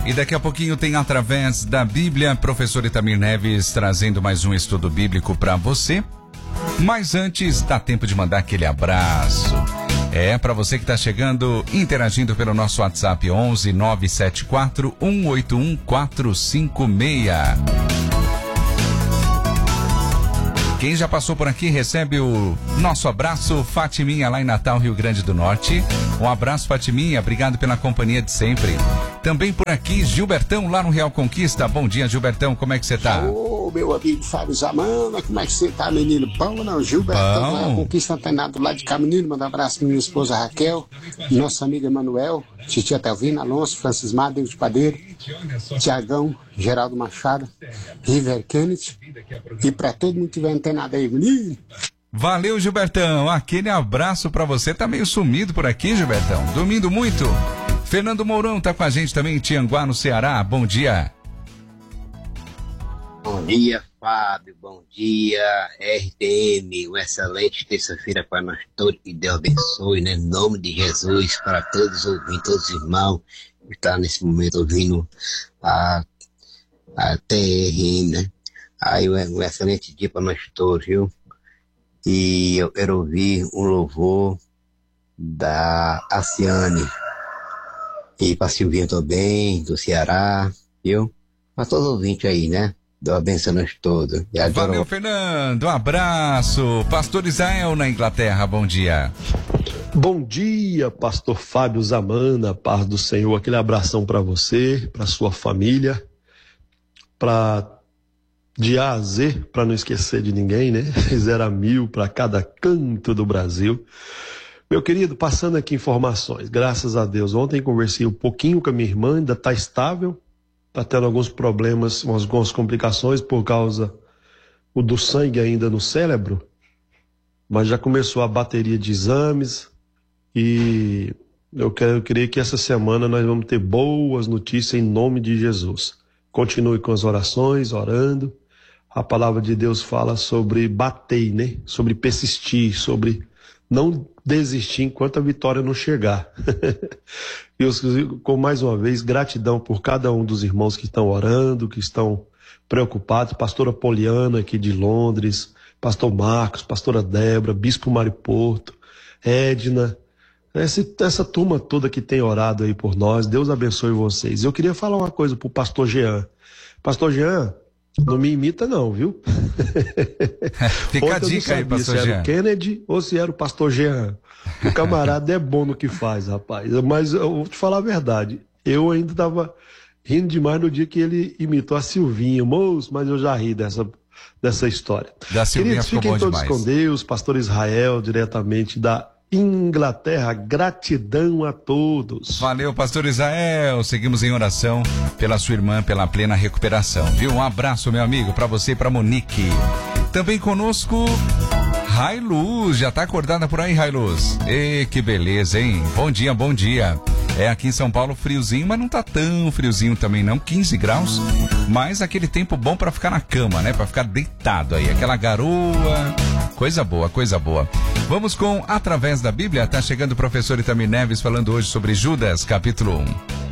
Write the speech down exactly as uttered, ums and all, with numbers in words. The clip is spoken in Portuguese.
E daqui a pouquinho tem Através da Bíblia, professor Itamir Neves trazendo mais um estudo bíblico para você. Mas antes, dá tempo de mandar aquele abraço. É, para você que está chegando, interagindo pelo nosso WhatsApp onze nove sete quatro um oito um quatro cinco seis. Quem já passou por aqui recebe o nosso abraço, Fatiminha, lá em Natal, Rio Grande do Norte. Um abraço, Fatiminha, obrigado pela companhia de sempre. Também por aqui, Gilbertão, lá no Real Conquista. Bom dia, Gilbertão, como é que você tá? Ô, meu amigo Fábio Zamana, como é que você tá, menino? Bom, não, Gilbertão, lá no Conquista Antenado, lá de cá, menino. Manda um abraço pra minha esposa Raquel, nossa amiga Emanuel, Titia Telvina, Alonso, Francis Mar, David Padeiro, Tiagão, Geraldo Machado, River Kennedy, e pra todo mundo que tiver antenado aí, menino. Valeu, Gilbertão, aquele abraço pra você. Tá meio sumido por aqui, Gilbertão, dormindo muito. Fernando Mourão tá com a gente também em Tianguá, no Ceará. Bom dia. Bom dia, Fábio. Bom dia, R T M. Uma excelente terça-feira para nós todos. Que Deus abençoe, né? Em nome de Jesus, para todos os ouvintes, todos os irmãos que estão nesse momento ouvindo a, a T R M, né? Aí um excelente dia para nós todos, viu? E eu quero ouvir um louvor da Aciane. E para Silvinha também, do Ceará, viu? Para todos os ouvintes aí, né? Deus abençoe nós todos. E agora... Valeu, Fernando. Um abraço. Pastor Israel na Inglaterra, bom dia. Bom dia, pastor Fábio Zamana, paz do Senhor. Aquele abração para você, para sua família, para de A a Z, para não esquecer de ninguém, né? Zero a mil para cada canto do Brasil. Meu querido, passando aqui informações, graças a Deus. Ontem conversei um pouquinho com a minha irmã, ainda está estável, está tendo alguns problemas, algumas complicações por causa do sangue ainda no cérebro, mas já começou a bateria de exames e eu, quero, eu creio que essa semana nós vamos ter boas notícias em nome de Jesus. Continue com as orações, orando. A palavra de Deus fala sobre bater, né? Sobre persistir, sobre não desistir enquanto a vitória não chegar. E eu, com mais uma vez, gratidão por cada um dos irmãos que estão orando, que estão preocupados. Pastora Poliana aqui de Londres, pastor Marcos, pastora Débora, bispo Mário Porto, Edna, essa, essa turma toda que tem orado aí por nós. Deus abençoe vocês. Eu queria falar uma coisa pro pastor Jean. Pastor Jean, não me imita não, viu? Fica a dica aí, pastor Jean. Se era o Kennedy ou se era o pastor Jean. O camarada é bom no que faz, rapaz. Mas eu vou te falar a verdade. Eu ainda estava rindo demais no dia que ele imitou a Silvinha, moço, mas eu já ri dessa, dessa história. Da Silvinha. Queridos, fiquem todos demais. com Deus. Pastor Israel, diretamente da Inglaterra, gratidão a todos. Valeu, pastor Israel, seguimos em oração pela sua irmã, pela plena recuperação, viu? Um abraço, meu amigo, para você e para Monique. Também conosco Railuz, já tá acordada por aí, Railuz? Ê, que beleza, hein? Bom dia, bom dia. É, aqui em São Paulo friozinho, mas não tá tão friozinho também não, quinze graus, mas aquele tempo bom para ficar na cama, né? Para ficar deitado aí, aquela garoa, coisa boa, coisa boa. Vamos com Através da Bíblia, tá chegando o professor Itamir Neves falando hoje sobre Judas, capítulo um.